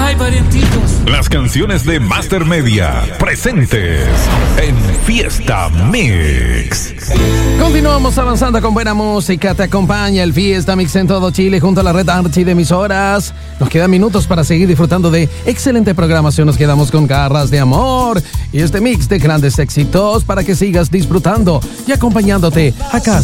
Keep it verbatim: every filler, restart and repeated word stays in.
hay parientitos. Las canciones de Master Media presentes en Fiesta Mix. Continuamos avanzando con buena música. Te acompaña el Fiesta Mix en todo Chile junto a la red Archie de emisoras. Nos quedan minutos para seguir disfrutando de excelente programación. Nos quedamos con Garras de Amor y este mix de grandes éxitos para que sigas disfrutando y acompañándote acá